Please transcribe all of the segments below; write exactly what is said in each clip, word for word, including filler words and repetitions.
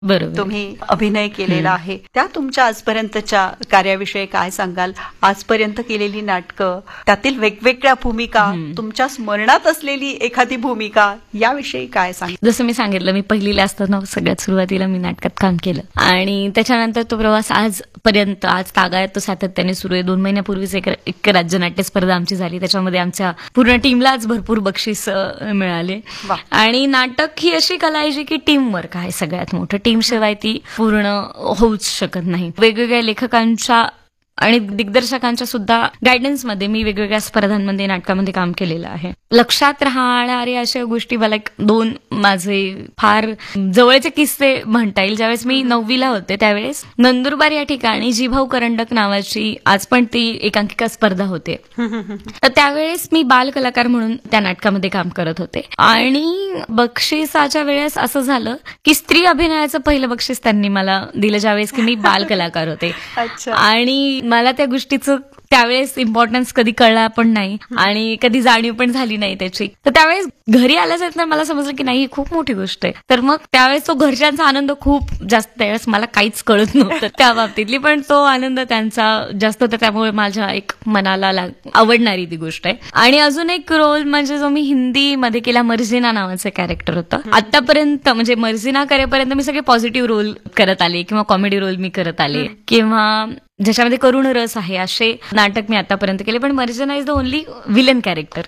बरोबर. तुम्ही अभिनय केलेला आहे. त्या तुमच्या आजपर्यंतच्या कार्याविषयी काय सांगाल? आजपर्यंत केलेली नाटकं, त्यातील वेगवेगळ्या भूमिका, तुमच्या स्मरणात असलेली एखादी भूमिका, याविषयी काय सांगाल? जसं मी सांगितलं, मी पहिलीला असताना सगळ्यात सुरुवातीला मी नाटकात काम केलं आणि त्याच्यानंतर तो प्रवास आजपर्यंत, आज तागायत तो सातत्याने सुरू आहे. दोन महिन्यापूर्वीच एक एक राज्य नाट्य स्पर्धा आमची झाली, त्याच्यामध्ये आमच्या पूर्ण टीमलाच भरपूर बक्षीस मिळाले. आणि नाटक ही अशी कला आहे जी की टीम वर्क आहे सगळ्यात मोठं. टीम शिवाय ती पूर्ण होऊच शकत नाही. वेगवेगळ्या लेखकांच्या आणि दिग्दर्शकांच्या सुद्धा गायडन्समध्ये मी वेगवेगळ्या स्पर्धांमध्ये, नाटकामध्ये काम केलेलं आहे. लक्षात राहणाऱ्या अशा गोष्टी मला एक दोन माझे फार जवळचे किस्से म्हणता येईल. ज्यावेळेस मी नववीला होते त्यावेळेस नंदुरबार या ठिकाणी जीभाऊ करंडक नावाची आज पण ती एकांकिका स्पर्धा होते. तर त्यावेळेस मी बाल कलाकार म्हणून त्या नाटकामध्ये काम करत होते आणि बक्षिसाच्या वेळेस असं झालं की स्त्री अभिनयाचं पहिलं बक्षीस त्यांनी मला दिलं, ज्यावेळेस की मी बाल कलाकार होते. आणि मला त्या गोष्टीचं त्यावेळेस इम्पॉर्टन्स कधी कळला पण नाही आणि कधी जाणीव पण झाली नाही त्याची. तर त्यावेळेस घरी आल्यानंतर मला समजलं की नाही, ही खूप मोठी गोष्ट आहे. तर मग त्यावेळेस तो घरच्यांचा आनंद खूप जास्त, त्यावेळेस मला काहीच कळत नव्हतं त्या बाबतीतली, पण तो आनंद त्यांचा जास्त होता. त्यामुळे माझ्या एक मनाला आवडणारी ती गोष्ट आहे. आणि अजून एक रोल म्हणजे जो मी हिंदीमध्ये केला, मर्जिना नावाचं कॅरेक्टर होतं. आतापर्यंत म्हणजे मर्जिना करेपर्यंत मी सगळे पॉझिटिव्ह रोल करत आले किंवा कॉमेडी रोल मी करत आले किंवा ज्याच्यामध्ये करुण रस आहे असे नाटक मी आतापर्यंत केले. पण Marjina is the only villain character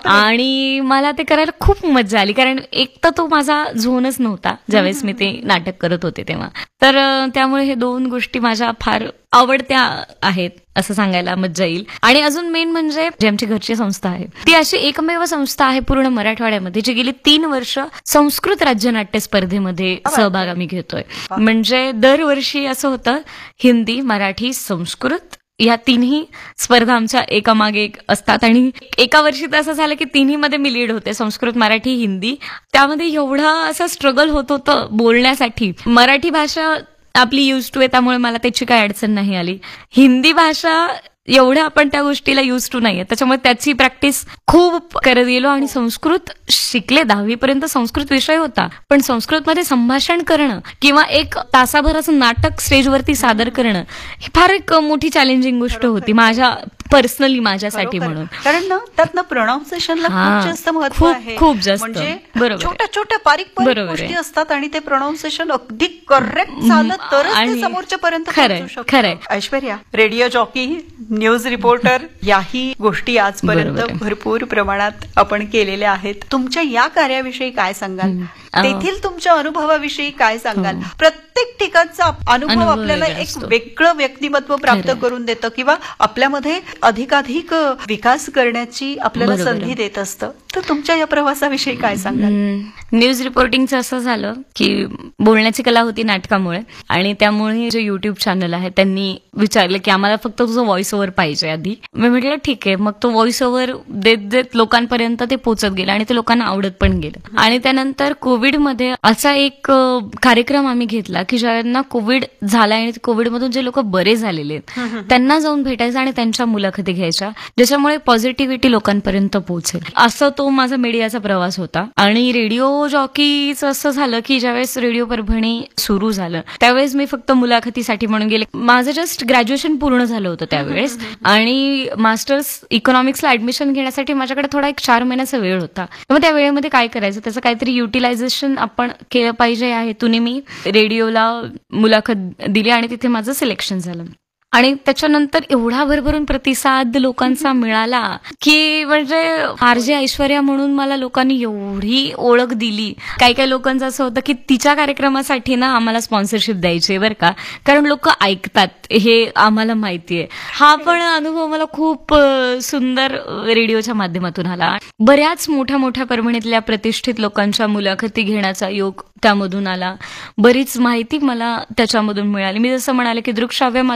आणि मला ते करायला खूप मजा आली, कारण एक तर तो माझा झोनच नव्हता ज्यावेळेस मी ते नाटक करत होते तेव्हा. तर त्यामुळे हे दोन गोष्टी माझ्या फार आवडत्या आहेत असं सांगायला मज्जा येईल. आणि अजून मेन म्हणजे जी आमची घरची संस्था आहे, ती अशी एकमेव संस्था आहे पूर्ण मराठवाड्यामध्ये जी गेली तीन वर्ष संस्कृत राज्य नाट्य स्पर्धेमध्ये सहभाग आम्ही घेतोय. म्हणजे दरवर्षी असं होतं, हिंदी, मराठी, संस्कृत या तिन्ही स्पर्धा आमच्या एकामागे एक असतात. आणि एका वर्षी तर असं झालं की तिन्ही मध्ये मी लीड होते, संस्कृत, मराठी, हिंदी. त्यामध्ये एवढं असं स्ट्रगल होत होतं बोलण्यासाठी. मराठी भाषा आपली युज टू आहे त्यामुळे मला त्याची काही अडचण नाही आली. हिंदी भाषा एवढं आपण त्या गोष्टीला युज टू नाहीये, त्याच्यामुळे त्याची प्रॅक्टिस खूप करत गेलो. आणि संस्कृत शिकले, दहावी पर्यंत संस्कृत विषय होता, पण संस्कृतमध्ये संभाषण करणं किंवा एक तासाभराचं नाटक स्टेजवरती सादर करणं ही फार एक मोठी चॅलेंजिंग गोष्ट होती माझ्या पर्सनली, माझ्यासाठी. म्हणून कारण ना त्यातनं प्रोनाऊन्सिएशनला खूप जास्त महत्व आहे, खूप जास्त. म्हणजे बरोबर, छोट्या छोट्या बारीक बारीक गोष्टी असतात आणि ते प्रोनाऊन्सिएशन अगदी करेक्ट झालं तरच ते समोरच्या पर्यंत पोहोचू शकतं. खरंय. Aishwarya, radio jockey, news reporter, याही गोष्टी आजपर्यंत भरपूर प्रमाणात आपण केलेल्या आहेत. तुमच्या या कार्याविषयी काय सांगाल? तेथील तुमच्या अनुभवाविषयी काय सांगाल? प्रत्येक ठिकाणचा अनुभव आपल्याला एक वेगळं व्यक्तिमत्व प्राप्त करून देतं किंवा आपल्यामध्ये अधिकाधिक विकास करण्याची आपल्याला संधी देत असतं. तर तुमच्या या प्रवासाविषयी काय सांगाल? न्यूज रिपोर्टिंगचं असं झालं की बोलण्याची कला होती नाटकामुळे, आणि त्यामुळे जे युट्यूब चॅनल आहे त्यांनी विचारलं की आम्हाला फक्त तुझं व्हॉइस ओव्हर पाहिजे आधी. मी म्हटलं ठीक आहे. मग तो व्हॉइस ओव्हर देत देत लोकांपर्यंत ते पोहोचत गेलं आणि ते लोकांना आवडत पण गेलं. आणि त्यानंतर कोविडमध्ये असा एक कार्यक्रम आम्ही घेतला की ज्यांना कोविड झाला आणि कोविडमधून जे लोक बरे झालेले आहेत त्यांना जाऊन भेटायचं आणि त्यांच्या मुलाखती घ्यायच्या, ज्याच्यामुळे पॉझिटिव्हिटी लोकांपर्यंत पोहोचेल. असं तो माझा मीडियाचा प्रवास होता. आणि रेडिओ जॉकीचं असं झालं की ज्यावेळेस रेडिओ परभणी सुरू झालं त्यावेळेस मी फक्त मुलाखतीसाठी म्हणून गेले. माझं जस्ट ग्रॅज्युएशन पूर्ण झालं होतं त्यावेळेस आणि मास्टर्स इकॉनॉमिक्सला ऍडमिशन घेण्यासाठी माझ्याकडे थोडा एक चार महिन्याचा वेळ होता. मग त्या वेळेमध्ये काय करायचं, त्याचं काहीतरी युटिलायझेशन आपण केलं पाहिजे या हेतूने मी रेडिओला मुलाखत दिली आणि तिथे माझं सिलेक्शन झालं. आणि त्याच्यानंतर एवढा भरभरून प्रतिसाद लोकांचा मिळाला की म्हणजे आरजे ऐश्वर्या म्हणून मला लोकांनी एवढी ओळख दिली. काही काही लोकांचं असं होतं की तिच्या कार्यक्रमासाठी ना आम्हाला स्पॉन्सरशिप द्यायची बरं का, कारण लोक ऐकतात हे आम्हाला माहितीये. हा पण अनुभव मला खूप सुंदर रेडिओच्या माध्यमातून आला. बऱ्याच मोठ्या मोठ्या परभणीतल्या प्रतिष्ठित लोकांच्या मुलाखती घेण्याचा योग त्यामधून आला. बरीच माहिती मला त्याच्यामधून मिळाली. मी जसं म्हणाले की दृकश्राव्य माध्यमातून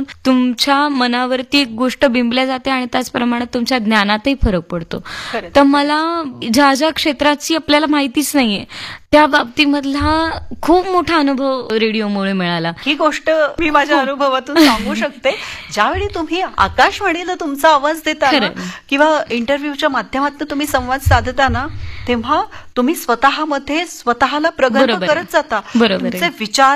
तुमच्या मनावरती एक गोष्ट बिंबल्या जाते आणि त्याचप्रमाणे तुमच्या ज्ञानातही फरक पडतो. खरंच. तर मला ज्या ज्या क्षेत्राची आपल्याला माहितीच नाहीये त्या बाबतीमधला खूप मोठा अनुभव रेडिओमुळे मिळाला. ही गोष्ट मी माझ्या अनुभवातून सांगू शकते. ज्यावेळी तुम्ही आकाशवाणीला तुमचा आवाज देता ना, खरं. किंवा इंटरव्ह्यूच्या माध्यमातून तुम्ही संवाद साधता ना, तेव्हा तुम्ही स्वतःमध्ये स्वतःला प्रगल्भ बरोबर आहे. करत जाता. बरोबर आहे. तुमचे विचार